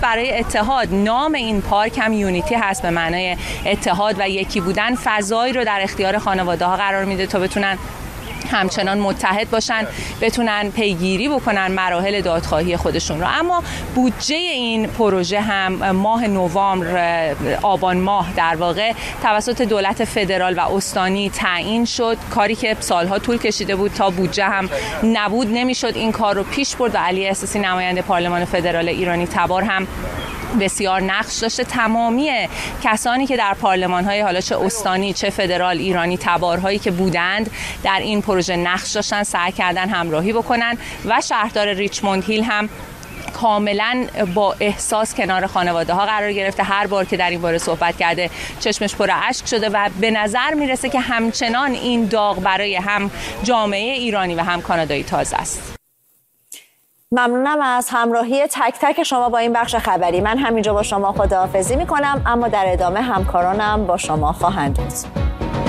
برای اتحاد. نام این پارک هم یونیتی هست، به معنای اتحاد و یکی بودن. فضایی رو در اختیار خانواده ها قرار میده تا بتونن همچنان متحد باشن، بتونن پیگیری بکنن مراحل دادخواهی خودشون رو. اما بودجه این پروژه هم ماه نوامبر، آبان ماه در واقع، توسط دولت فدرال و استانی تعیین شد. کاری که سالها طول کشیده بود تا بودجه هم نبود نمیشد این کار رو پیش برد و علی احساسی نماینده پارلمان فدرال ایرانی تبار هم بسیار نقش داشته. تمامی کسانی که در پارلمان‌های حالا چه استانی چه فدرال ایرانی تبارهایی که بودند در این پروژه نقش داشتن، سعی کردن همراهی بکنن و شهردار ریچموند هیل هم کاملا با احساس کنار خانواده ها قرار گرفته. هر بار که در این باره صحبت کرده چشمش پر اشک شده و به نظر میرسه که همچنان این داغ برای هم جامعه ایرانی و هم کانادایی تازه است. ممنونم از همراهی تک تک شما با این بخش خبری. من همینجا با شما خداحافظی میکنم، اما در ادامه همکارانم با شما خواهند بود.